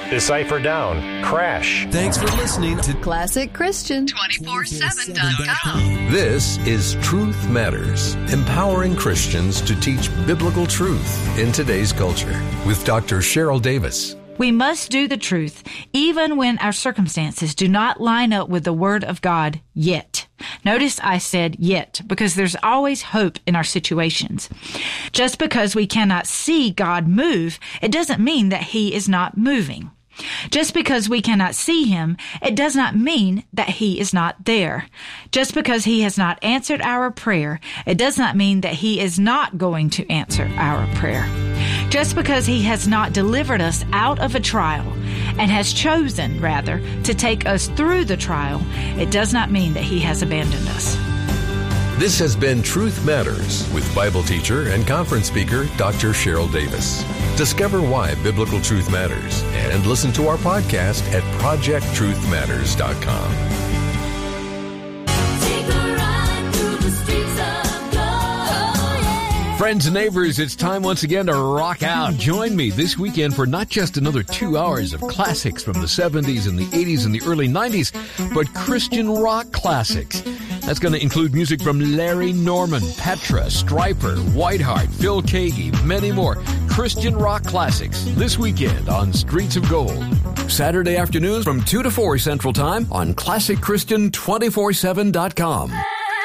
decipher down, crash. Thanks for listening to Classic Christian 247.com. This is Truth Matters, empowering Christians to teach biblical truth in today's culture with Dr. Cheryl Davis. We must do the truth, even when our circumstances do not line up with the Word of God yet. Notice I said yet, because there's always hope in our situations. Just because we cannot see God move, it doesn't mean that He is not moving. Just because we cannot see Him, it does not mean that He is not there. Just because He has not answered our prayer, it does not mean that He is not going to answer our prayer. Just because He has not delivered us out of a trial and has chosen, rather, to take us through the trial, it does not mean that He has abandoned us. This has been Truth Matters with Bible teacher and conference speaker Dr. Cheryl Davis. Discover why biblical truth matters and listen to our podcast at projecttruthmatters.com. Friends and neighbors, it's time once again to rock out. Join me this weekend for not just another 2 hours of classics from the 70s and the 80s and the early 90s, but Christian rock classics. That's going to include music from Larry Norman, Petra, Stryper, Whiteheart, Phil Keaggy, many more. Christian rock classics this weekend on Streets of Gold. Saturday afternoons from 2 to 4 Central Time on ClassicChristian247.com.